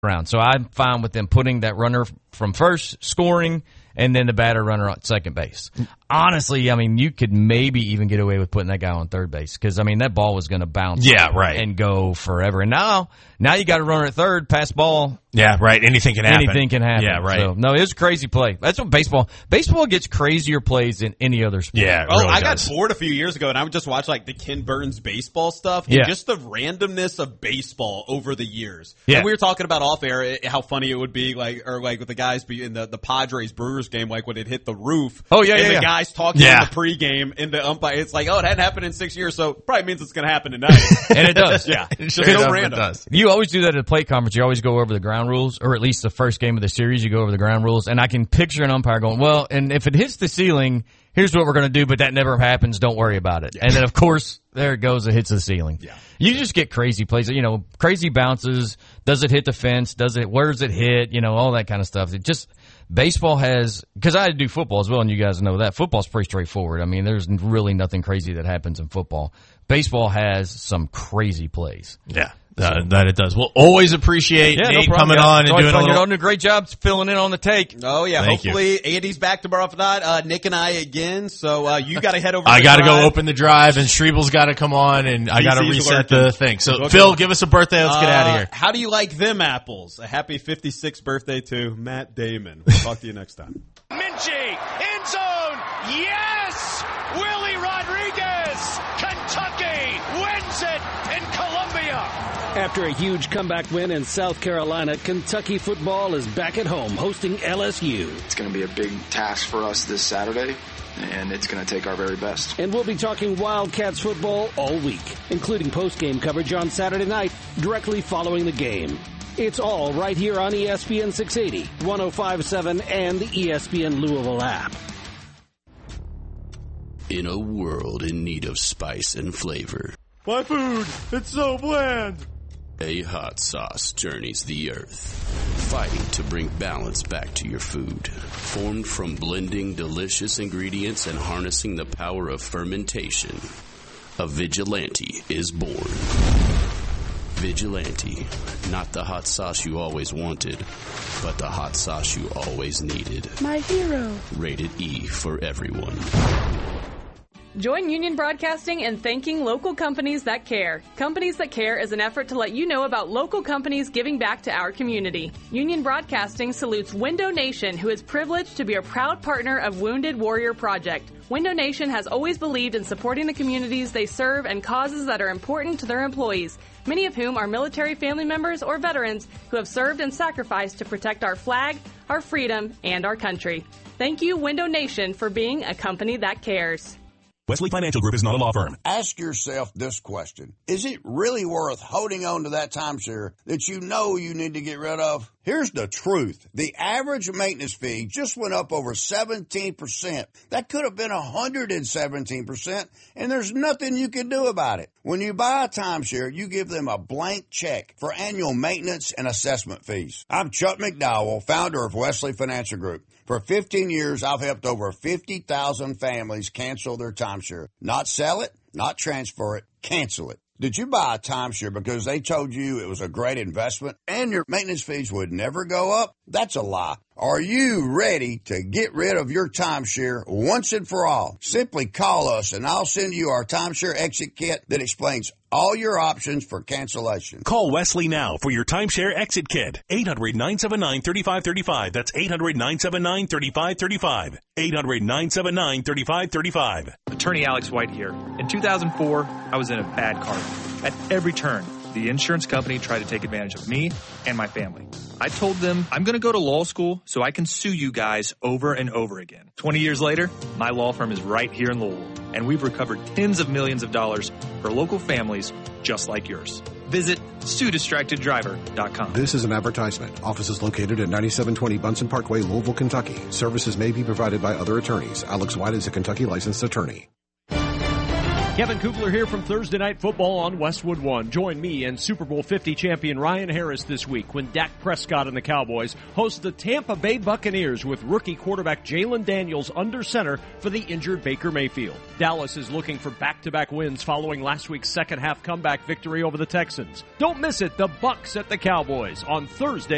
around. So I'm fine with them putting that runner from first, scoring, and then the batter runner on second base. Honestly, I mean, you could maybe even get away with putting that guy on third base because, I mean, that ball was going to bounce and go forever. And now you got a runner at third, pass ball. Yeah, right. Anything can happen. Anything can happen. Yeah, right. So, no, it was a crazy play. That's what baseball gets crazier plays than any other sport. Yeah, it really I does. got bored a few years ago, and I would just watch like the Ken Burns baseball stuff and just the randomness of baseball over the years. Yeah. And we were talking about off air how funny it would be, like with the guys in the Padres Brewers game, like when it hit the roof. Oh yeah, and yeah. the guys talking in the pregame and the umpire. It's like, it hadn't happened in 6 years, so probably means it's going to happen tonight. And it does. Yeah, it's Sure just so enough, random. it does. You always do that at a plate conference. You always go over the ground rules, or at least the first game of the series, you go over the ground rules. And I can picture an umpire going, well, and if it hits the ceiling, here's what we're going to do, but that never happens. Don't worry about it. Yeah. And then, of course, there it goes. It hits the ceiling. Yeah. You just get crazy plays, crazy bounces. Does it hit the fence? Where does it hit? All that kind of stuff. It just, baseball has, because I do football as well, and you guys know that. Football's pretty straightforward. I mean, there's really nothing crazy that happens in football. Baseball has some crazy plays. Yeah. That it does. We'll always appreciate Nate coming on and doing a little. You're doing a great job filling in on the take. Oh yeah, Thank hopefully Andy's back tomorrow. If not, Nick and I again. So you got to head over. I got to go open the drive, and Strebel's got to come on, and I got to reset the thing. So Phil, give us a birthday. Let's get out of here. How do you like them apples? A happy 56th birthday to Matt Damon. We'll talk to you next time. Minchie, end zone, yes! Willie Rodriguez, Kentucky wins it in Columbia. After a huge comeback win in South Carolina, Kentucky football is back at home hosting LSU. It's going to be a big task for us this Saturday, and it's going to take our very best. And we'll be talking Wildcats football all week, including post-game coverage on Saturday night, directly following the game. It's all right here on ESPN 680, 105.7, and the ESPN Louisville app. In a world in need of spice and flavor, My food, it's so bland. a hot sauce journeys the earth, fighting to bring balance back to your food. Formed from blending delicious ingredients and harnessing the power of fermentation, a Vigilante is born. Vigilante, not the hot sauce you always wanted, but the hot sauce you always needed. My hero. Rated E for everyone. Join Union Broadcasting in thanking local companies that care. Companies That Care is an effort to let you know about local companies giving back to our community. Union Broadcasting salutes Window Nation, who is privileged to be a proud partner of Wounded Warrior Project. Window Nation has always believed in supporting the communities they serve and causes that are important to their employees, many of whom are military family members or veterans who have served and sacrificed to protect our flag, our freedom, and our country. Thank you, Window Nation, for being a company that cares. Wesley Financial Group is not a law firm. Ask yourself this question. Is it really worth holding on to that timeshare that you know you need to get rid of? Here's the truth. The average maintenance fee just went up over 17%. That could have been 117%, and there's nothing you can do about it. When you buy a timeshare, you give them a blank check for annual maintenance and assessment fees. I'm Chuck McDowell, founder of Wesley Financial Group. For 15 years, I've helped over 50,000 families cancel their timeshare. Not sell it, not transfer it, cancel it. Did you buy a timeshare because they told you it was a great investment and your maintenance fees would never go up? That's a lie. Are you ready to get rid of your timeshare once and for all? Simply call us and I'll send you our timeshare exit kit that explains all your options for cancellation. Call Wesley now for your timeshare exit kit. 800-979-3535. That's 800-979-3535. 800-979-3535. Attorney Alex White here. In 2004, I was in a bad car. At every turn, the insurance company tried to take advantage of me and my family. I told them I'm going to go to law school so I can sue you guys over and over again. 20 years later, my law firm is right here in Louisville, and we've recovered tens of millions of dollars for local families just like yours. Visit SueDistractedDriver.com. This is an advertisement. Office is located at 9720 Bunsen Parkway, Louisville, Kentucky. Services may be provided by other attorneys. Alex White is a Kentucky licensed attorney. Kevin Kugler here from Thursday Night Football on Westwood One. Join me and Super Bowl 50 champion Ryan Harris this week when Dak Prescott and the Cowboys host the Tampa Bay Buccaneers with rookie quarterback Jalen Daniels under center for the injured Baker Mayfield. Dallas is looking for back-to-back wins following last week's second-half comeback victory over the Texans. Don't miss it, the Bucs at the Cowboys on Thursday.